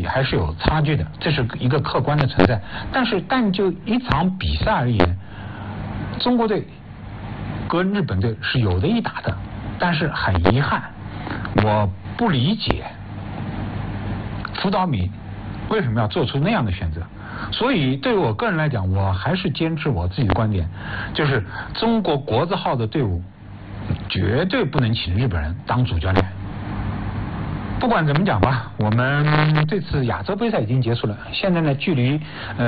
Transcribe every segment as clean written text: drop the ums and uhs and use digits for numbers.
比还是有差距的，这是一个客观的存在。但就一场比赛而言，中国队跟日本队是有的一打的，但是很遗憾，我不理解福岛敏为什么要做出那样的选择。所以对于我个人来讲，我还是坚持我自己的观点，就是中国国字号的队伍绝对不能请日本人当主教练。不管怎么讲吧，我们这次亚洲杯赛已经结束了，现在呢距离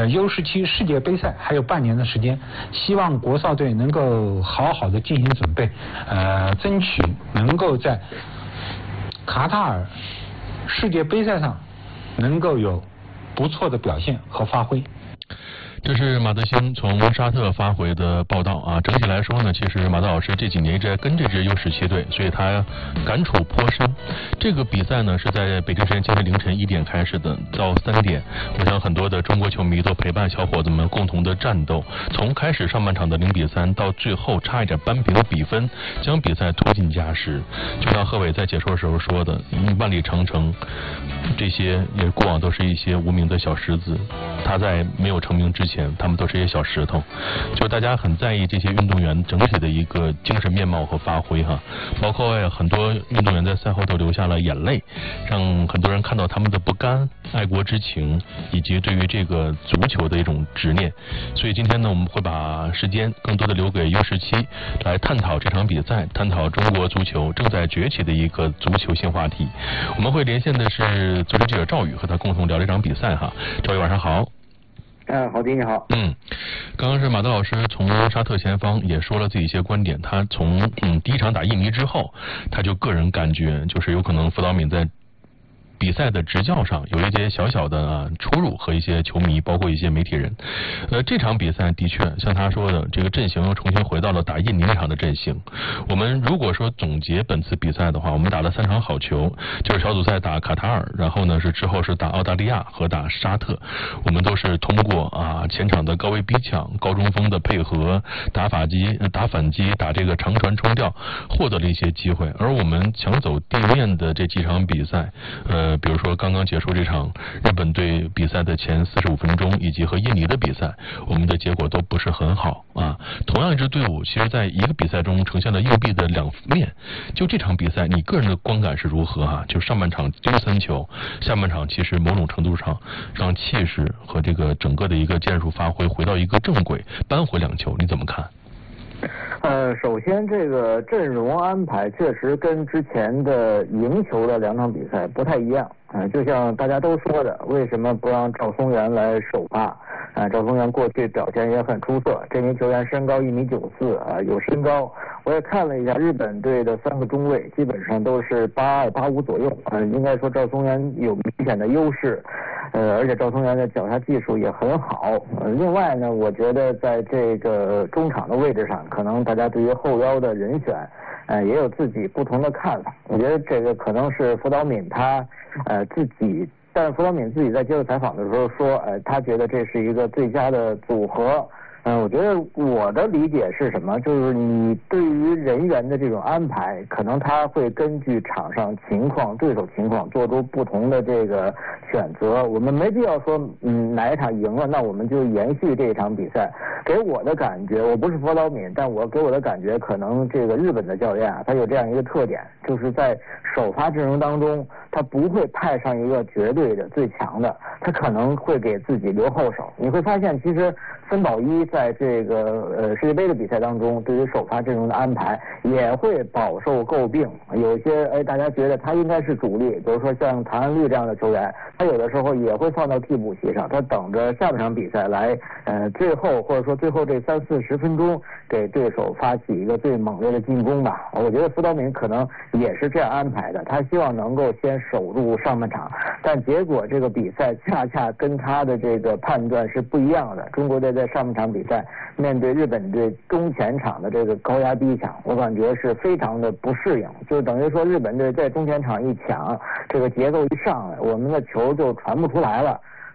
U17世界杯赛还有半年的时间，希望国少队能够好好的进行准备，争取能够在卡塔尔世界杯赛上能够有不错的表现和发挥。 这是马德兴从沙特发回的报道啊。整体来说呢，其实马德老师这几年一直在跟这支U17队，所以他感触颇深。这个比赛呢是在北京时间今天凌晨1点开始的，到3点，我想很多的中国球迷都陪伴小伙子们共同的战斗，从开始上半场的0比3到最后差一点扳平的比分，将比赛拖进加时。就像贺炜在解说的时候说的，万里长城，这些也过往都是一些无名的小石子，他在没有成名之前，他们都是一些小石头。就大家很在意这些运动员整体的一个精神面貌和发挥哈，包括很多运动员在赛后都流下了眼泪，让很多人看到他们的不甘、爱国之情，以及对于这个足球的一种执念。所以今天呢，我们会把时间更多的留给U17来探讨这场比赛，探讨中国足球正在崛起的一个足球新话题。我们会连线的是足球记者赵宇，和他共同聊这场比赛哈。赵宇晚上好。 郝迪你好。 刚刚是马德老师从沙特前方也说了自己一些观点，他从第一场打印尼之后，他就个人感觉就是有可能福岛敏在比赛的执教上有一些小小的出入，和一些球迷包括一些媒体人。这场比赛的确像他说的，这个阵型又重新回到了打印尼那场的阵型。我们如果说总结本次比赛的话，我们打了3场好球，就是小组赛打卡塔尔，然后呢之后是打澳大利亚和打沙特，我们都是通过前场的高位逼抢、高中锋的配合、打反击、打这个长传冲吊，获得了一些机会。而我们抢走地面的这几场比赛，比如说刚刚结束这场日本队比赛的前45分钟，以及和印尼的比赛，我们的结果都不是很好啊。同样一支队伍，其实在一个比赛中呈现了硬币的两面。就这场比赛，你个人的观感是如何啊？就上半场丢3球，下半场其实某种程度上让气势和这个整个的一个战术发挥回到一个正轨，扳回2球，你怎么看？ 首先这个阵容安排确实跟之前的赢球的2场比赛不太一样。就像大家都说的，为什么不让赵松元来首发？赵松元过去表现也很出色，这名球员身高1.94米，有身高。我也看了一下日本队的3个中卫，基本上都是82、85左右。应该说赵松元有明显的优势。而且赵松元的脚下技术也很好。另外呢，我觉得在这个中场的位置上，可能大家对于后腰的人选，也有自己不同的看法。我觉得这个可能是福岛敏他自己，但是福岛敏自己在接受采访的时候说，他觉得这是一个最佳的组合。我觉得我的理解是什么？就是你对于人员的这种安排，可能他会根据场上情况、对手情况做出不同的这个选择。我们没必要说，哪一场赢了，那我们就延续这一场比赛。给我的感觉，我不是福岛敏，但给我的感觉，可能这个日本的教练他有这样一个特点，就是在首发阵容当中，他不会派上一个绝对的最强的，他可能会给自己留后手。你会发现，其实森保一在这个世界杯的比赛当中，对于首发阵容的安排也会饱受诟病。有些大家觉得他应该是主力，比如说像唐安绿这样的球员，他有的时候也会放到替补席上，他等着下半场比赛来最后或者说最后这30-40分钟给对手发起一个最猛烈的进攻吧。我觉得福岛敏可能也是这样安排的，他希望能够先守住上半场，但结果这个比赛恰恰跟他的这个判断是不一样的。中国队在上半场比赛面对日本队中前场的这个高压逼抢，我感觉是非常的不适应，就等于说日本队在中前场一抢，这个节奏一上来，我们的球就传不出来了。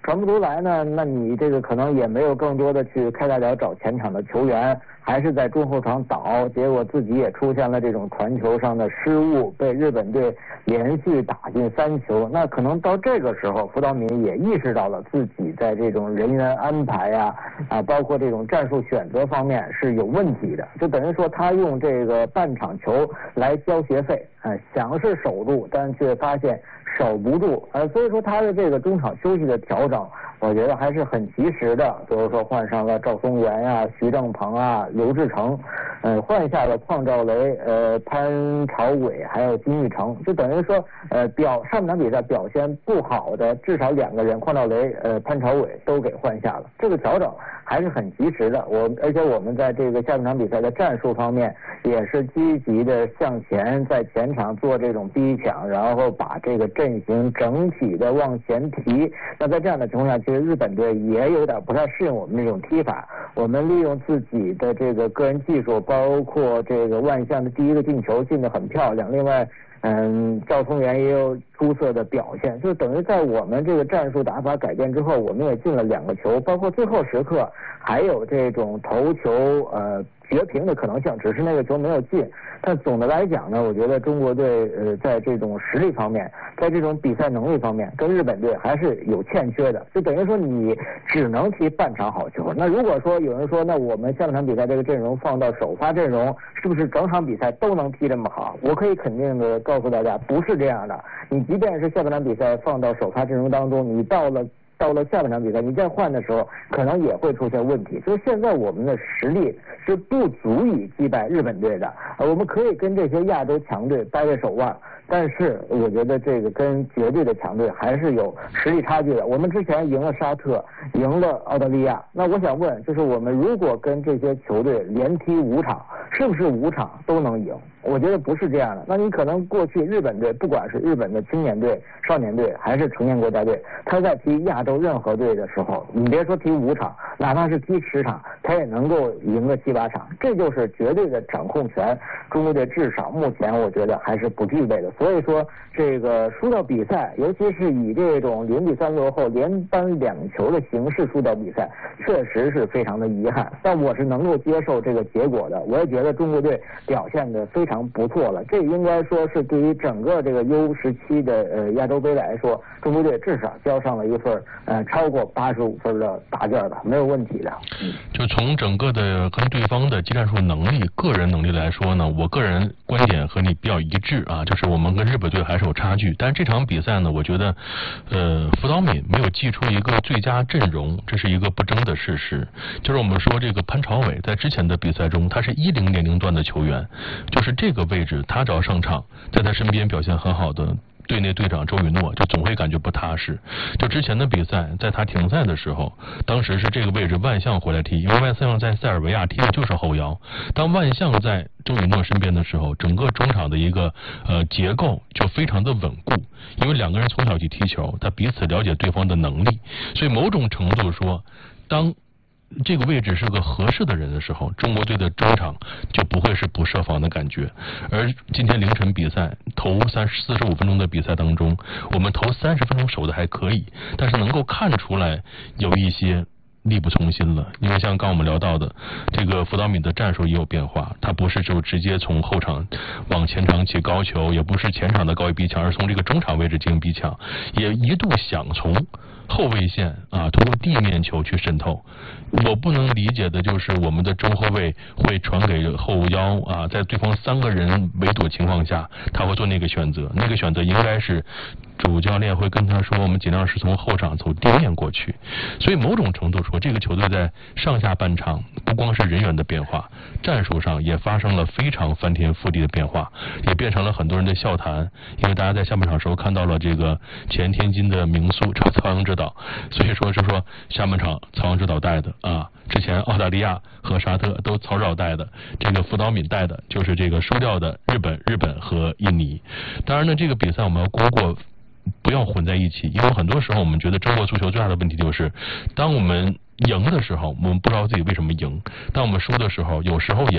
传不出来呢，那你这个可能也没有更多的去开大脚找前场的球员，还是在中后场倒，结果自己也出现了这种传球上的失误，被日本队连续打进3球。那可能到这个时候，福岛敏也意识到了自己在这种人员安排呀，包括这种战术选择方面是有问题的，就等于说他用这个半场球来交学费，想是守住，但却发现守不住，所以说他的这个中场休息的调整，我觉得还是很及时的。比如说换上了赵松元呀、徐正鹏啊、刘志成，换下了邝兆雷、潘朝伟还有金玉成，就等于说上半场比赛表现不好的至少2个人，邝兆雷、潘朝伟都给换下了，这个调整还是很及时的。而且我们在这个下半场比赛的战术方面也是积极的向前，在前场做这种逼抢，然后把这个阵型整体的往前提。那在这样的情况下，其实日本队也有点不太适应我们这种踢法。我们利用自己的这个个人技术，包括这个万象的第1个进球进得很漂亮，另外赵松元也有出色的表现，就等于在我们这个战术打法改变之后，我们也进了2个球，包括最后时刻还有这种头球绝平的可能性，只是那个球没有进。但总的来讲呢，我觉得中国队在这种实力方面，在这种比赛能力方面，跟日本队还是有欠缺的。就等于说你只能踢半场好球。那如果说有人说，那我们下半场比赛这个阵容放到首发阵容，是不是整场比赛都能踢这么好？我可以肯定的告诉大家，不是这样的。你即便是下半场比赛放到首发阵容当中，你到了下半场比赛，你再换的时候，可能也会出现问题。所以现在我们的实力是不足以击败日本队的，我们可以跟这些亚洲强队掰着手腕，但是我觉得这个跟绝对的强队还是有实力差距的。我们之前赢了沙特，赢了澳大利亚，那我想问，就是我们如果跟这些球队连踢5场，是不是5场都能赢？我觉得不是这样的。那你可能过去日本队，不管是日本的青年队、少年队还是成年国家队，他在踢亚洲任何队的时候，你别说踢5场，哪怕是踢10场，他也能够赢个7、8场，这就是绝对的掌控权。中国队至少目前我觉得还是不具备的。所以说这个输掉比赛，尤其是以这种0比3落后连扳2球的形式输掉比赛，确实是非常的遗憾。但我是能够接受这个结果的，我也觉得中国队表现得非常不错了。这应该说是对于整个这个 U17的亚洲杯来说，中国队至少交上了一份超过85分的答卷吧，没有问题的。 就从整个的跟对方的技战术能力、个人能力来说呢，我个人观点和你比较一致啊，就是我们跟日本队还是有差距。但是这场比赛呢，我觉得福岛敏没有祭出一个最佳阵容，这是一个不争的事实。就是我们说这个潘朝伟在之前的比赛中，他是10年龄段的球员，就是这个位置他只要上场，在他身边表现很好的队内队长周雨诺就总会感觉不踏实。就之前的比赛，在他停赛的时候，当时是这个位置万象回来踢，因为万象在塞尔维亚踢的就是后腰。当万象在周雨诺身边的时候，整个中场的一个结构就非常的稳固，因为2个人从小一起踢球，他彼此了解对方的能力，所以某种程度说，当这个位置是个合适的人的时候，中国队的中场就不会是不设防的感觉。而今天凌晨比赛头45分钟的比赛当中，我们头30分钟守的还可以，但是能够看出来有一些力不从心了。因为像刚我们聊到的，这个福岛敏的战术也有变化，他不是就直接从后场往前场起高球，也不是前场的高位逼抢，而从这个中场位置进行逼抢，也一度想从后卫线通过地面球去渗透。我不能理解的就是我们的中后卫会传给后腰在对方3个人围堵情况下，他会做那个选择。那个选择应该是主教练会跟他说，我们尽量是从后场走地面过去。所以某种程度说，这个球队在上下半场不光是人员的变化，战术上也发生了非常翻天覆地的变化，也变成了很多人的笑谈。因为大家在下半场时候看到了这个前天津的名宿曹阳指导，所以说是说下半场曹阳指导带的之前澳大利亚和沙特都曹指导带的，这个福岛敏带的就是这个输掉的日本和印尼。当然呢，这个比赛我们要攻过不要混在一起，因为很多时候我们觉得中国足球最大的问题就是，当我们赢的时候，我们不知道自己为什么赢；当我们输的时候，有时候也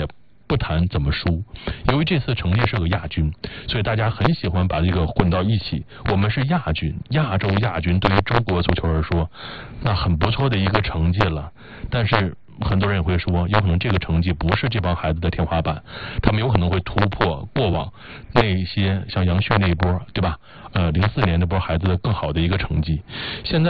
不谈怎么输。由于这次成绩是个亚军，所以大家很喜欢把这个混到一起。我们是亚军，亚洲亚军，对于中国足球而说，那很不错的一个成绩了。但是很多人也会说，有可能这个成绩不是这帮孩子的天花板，他们有可能会突破过往那一些像杨旭那一波，对吧？04年那波孩子的更好的一个成绩。现在